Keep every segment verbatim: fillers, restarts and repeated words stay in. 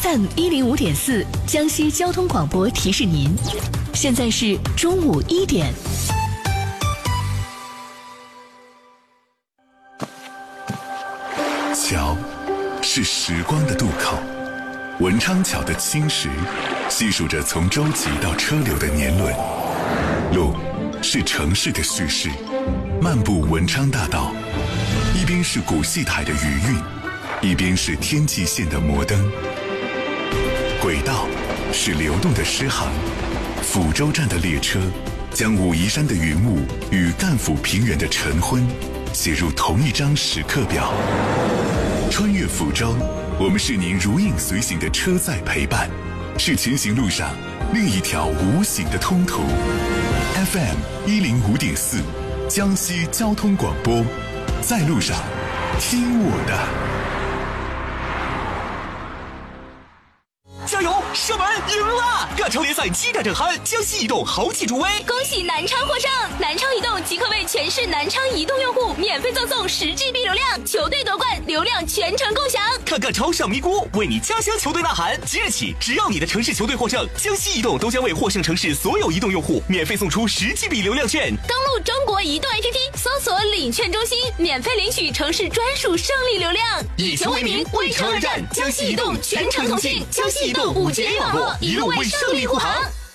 F M 一零五点四江西交通广播提示您，现在是中午一点。 桥是时光的渡口，文昌桥的青石细数着从舟楫到车流的年轮。路是城市的叙事，漫步文昌大道，一边是古戏台的余韵，一边是天际线的摩登。轨道是流动的诗行，抚州站的列车将武夷山的云雾与赣抚平原的晨昏写入同一张时刻表。穿越抚州，我们是您如影随形的车载陪伴，是前行路上另一条无形的通途。F M 一零五点四，江西交通广播，在路上听我的。 加油！射门赢了！亚超联赛激战正酣，江西移动豪气助威， 恭喜南昌获胜！南昌移动即刻为全市南昌移动用户免费赠送十 G B 流量，球队夺冠，流量全程共享。 看看超上咪咕，为你家乡球队呐喊！即日起，只要你的城市球队获胜，江西移动都将为获胜城市所有移动用户免费送出十 G B 流量券。 登录中国移动 A P P， 搜索领券中心，免费领取城市专属胜利流量。 以球为名，为城而战，江西移动全程同庆，江西移动五 G 网络，一路为胜利护航。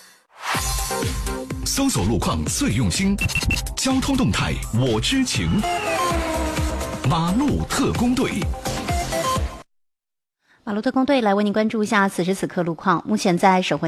搜索路况最用心，交通动态我知情。马路特工队， 马路特工队来为您关注一下此时此刻路况。目前在省会